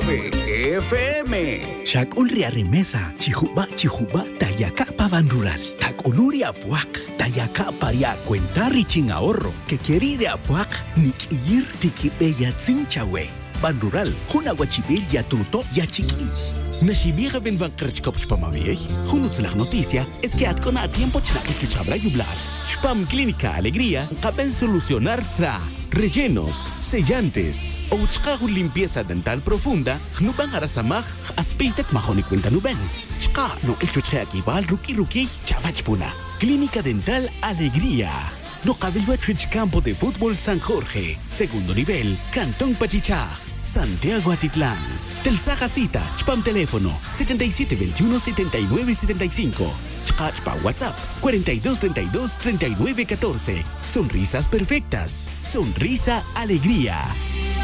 FM. Shakulria remesa, chihuba, tayaka pavan rural. Takuluria puak, tayaka paria cuenta riching ahorro. Que quiere apuak, nikir tikipe ya tsinchawe. Ban rural, juna guachibel ya truto ya chiqui. Nashibira ben van krachkop chpamavich. Junus la noticia es que atkona a tiempo chna echuchabra yublar. Chpam Clínica Alegría, caben solucionar tra. Rellenos, sellantes, o uchkagu limpieza dental profunda, no van a rasamaj, aspeitek majoni cuenta nuben. Chka, no echuche aquí val ruki, chavachpuna. Clínica Dental Alegría. No cabello Campo de Fútbol San Jorge, segundo nivel, Cantón Pachichaj, Santiago Atitlán. Telsaja cita, Chpam teléfono 7721-7975. Chpa WhatsApp 4232-3914. Sonrisas perfectas. Sonrisa Alegría.